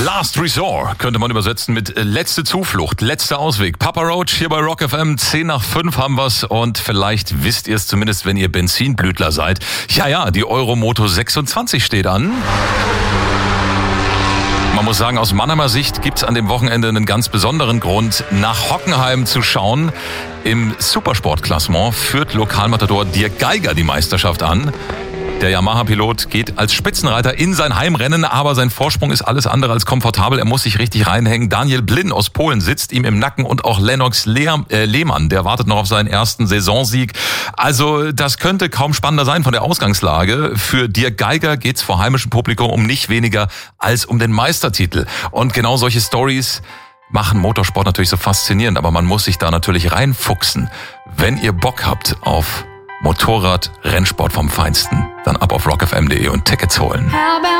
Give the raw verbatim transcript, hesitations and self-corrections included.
Last Resort könnte man übersetzen mit letzte Zuflucht, letzter Ausweg. Papa Roach hier bei Rock F M, zehn nach fünf haben wir's und vielleicht wisst ihr es zumindest, wenn ihr Benzinblütler seid. Ja, ja, die Euromoto sechsundzwanzig steht an. Man muss sagen, aus Mannheimer Sicht gibt's an dem Wochenende einen ganz besonderen Grund, nach Hockenheim zu schauen. Im Supersportklassement führt Lokalmatador Dirk Geiger die Meisterschaft an. Der Yamaha-Pilot geht als Spitzenreiter in sein Heimrennen, aber sein Vorsprung ist alles andere als komfortabel. Er muss sich richtig reinhängen. Daniel Blin aus Polen sitzt ihm im Nacken und auch Lennox Lehr- äh, Lehmann, der wartet noch auf seinen ersten Saisonsieg. Also das könnte kaum spannender sein von der Ausgangslage. Für Dirk Geiger geht's vor heimischem Publikum um nicht weniger als um den Meistertitel. Und genau solche Stories machen Motorsport natürlich so faszinierend, aber man muss sich da natürlich reinfuchsen. Wenn ihr Bock habt auf Motorrad-Rennsport vom Feinsten, dann ab auf rock f m punkt d e und Tickets holen.